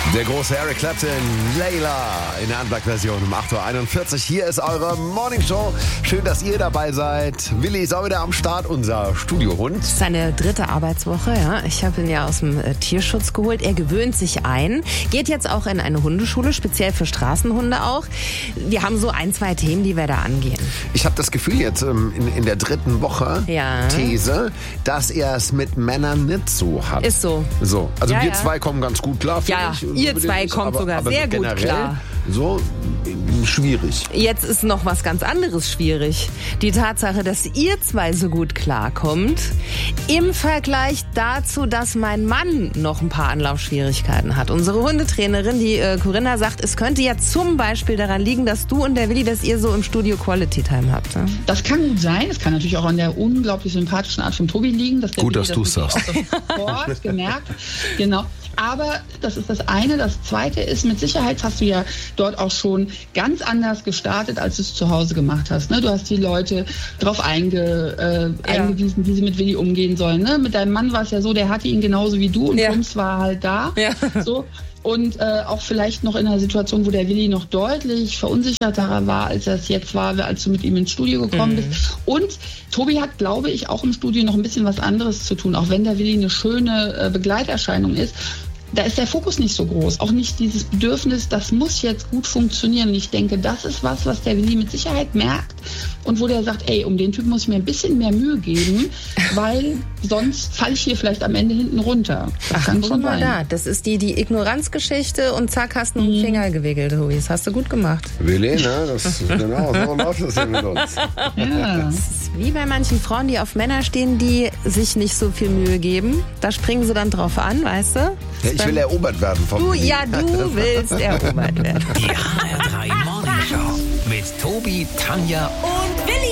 Der große Eric Clapton, Layla in der Unplugged-Version um 8.41 Uhr. Hier ist eure Morningshow. Schön, dass ihr dabei seid. Willi ist auch wieder am Start, unser Studiohund. Das ist seine 3. Arbeitswoche, ja. Ich habe ihn ja aus dem Tierschutz geholt. Er gewöhnt sich ein. Geht jetzt auch in eine Hundeschule, speziell für Straßenhunde auch. Wir haben so 1-2 Themen, die wir da angehen. Ich habe das Gefühl jetzt in der 3. Woche, These, dass er es mit Männern nicht so hat. Ist so. So, also wir zwei kommen ganz gut klar. Ja, ihr zwei kommt sogar sehr gut klar. So schwierig. Jetzt ist noch was ganz anderes schwierig. Die Tatsache, dass ihr zwei so gut klarkommt, im Vergleich dazu, dass mein Mann noch ein paar Anlaufschwierigkeiten hat. Unsere Hundetrainerin, die Corinna, sagt, es könnte ja zum Beispiel daran liegen, dass du und der Willi, dass ihr so im Studio Quality Time habt. Ne? Das kann gut sein. Es kann natürlich auch an der unglaublich sympathischen Art von Tobi liegen. Dass der gut, Willi dass du es sagst. Sofort gemerkt. Genau. Aber das ist das eine. Das zweite ist, mit Sicherheit hast du ja dort auch schon ganz anders gestartet, als du es zu Hause gemacht hast. Ne? Du hast die Leute darauf eingewiesen, wie sie mit Willi umgehen sollen. Ne? Mit deinem Mann war es ja so, der hatte ihn genauso wie du und Bums war halt da. Ja. So. Und auch vielleicht noch in einer Situation, wo der Willi noch deutlich verunsicherter war, als er es jetzt war, als du mit ihm ins Studio gekommen bist. Und Tobi hat, glaube ich, auch im Studio noch ein bisschen was anderes zu tun, auch wenn der Willi eine schöne Begleiterscheinung ist. Da ist der Fokus nicht so groß. Auch nicht dieses Bedürfnis, das muss jetzt gut funktionieren. Und ich denke, das ist was der Willi mit Sicherheit merkt und wo der sagt, ey, um den Typ muss ich mir ein bisschen mehr Mühe geben, weil sonst falle ich hier vielleicht am Ende hinten runter. Das kann schon sein. Da. Das ist die Ignoranzgeschichte und zack, hast du einen Finger gewickelt, Tobi. Das hast du gut gemacht. Willi, ne? Genau, so läuft das hier mit uns. Ja. Das ist wie bei manchen Frauen, die auf Männer stehen, die sich nicht so viel Mühe geben. Da springen sie dann drauf an, weißt du? Ja, ich will erobert werden vom Willi. Du willst erobert werden. Die HR3 Morningshow mit Tobi, Tanja und